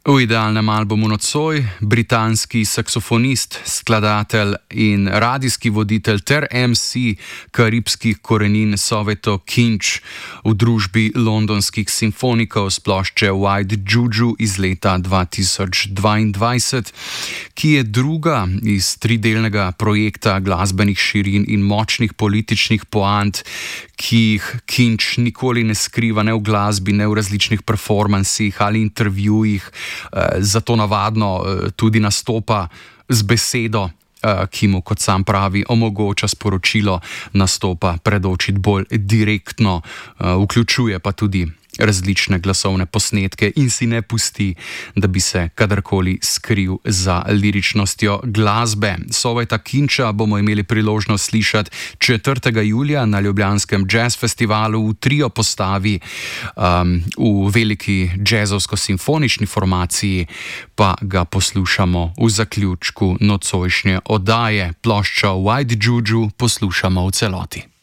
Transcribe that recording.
V idealnem albumu nocoj britanski saksofonist, skladatelj in radijski voditelj ter MC karibskih korenin Soweto Kinch v družbi londonskih simfonikov s plošče White Juju iz leta 2022, ki je druga iz tridelnega projekta glasbenih širin in močnih političnih poant, ki jih Kinch nikoli ne skriva ne v glasbi, ne v različnih performansih ali intervjujih. Zato navadno tudi nastopa z besedo, ki mu, kot sam pravi, omogoča sporočilo nastopa predočiti bolj direktno, vključuje pa tudi različne glasovne posnetke in si ne pusti, da bi se kadarkoli skril za liričnostjo glasbe. Soweta Kincha bomo imeli priložnost slišati 4. julija na ljubljanskem jazz festivalu v trio postavi, v veliki jazzovsko-simfonični formaciji pa ga poslušamo v zaključku nocojšnje oddaje. Ploščo White Juju poslušamo v celoti.